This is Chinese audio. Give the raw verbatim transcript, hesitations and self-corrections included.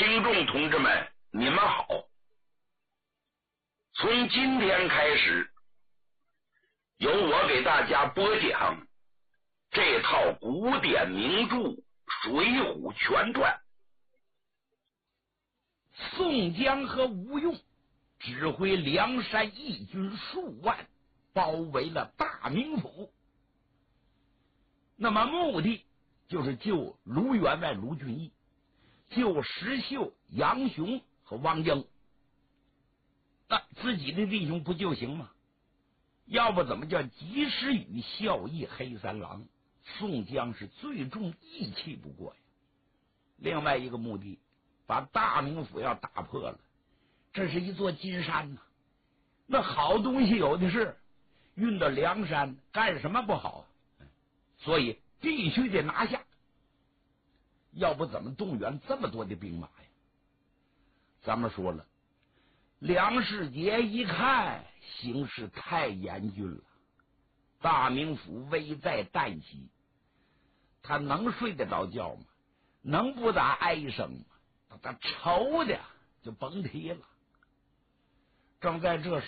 听众同志们，你们好！从今天开始，由我给大家播讲这套古典名著《水浒全传》。 宋江和吴用指挥梁山义军数万，包围了大名府。那么目的就是救卢员外卢俊义，救石秀、杨雄和汪英。那自己的弟兄不就行吗？要不怎么叫及时雨效益黑三郎？宋江是最重义气不过呀。另外一个目的，把大名府要打破了。这是一座金山呐、啊，那好东西有的是，运到梁山干什么不好啊？所以必须得拿下，要不怎么动员这么多的兵马呀？咱们说了，梁世杰一看形势太严峻了，大名府危在旦夕，他能睡得着觉吗？能不打哀声吗？他愁的就甭提了。正在这时